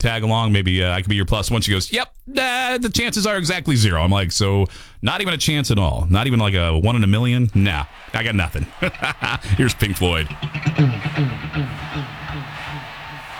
tag along. Maybe I could be your plus one. She goes, yep, the chances are exactly 0. I'm like, so not even a chance at all. Not even like a 1 in a million? Nah, I got nothing. Here's Pink Floyd.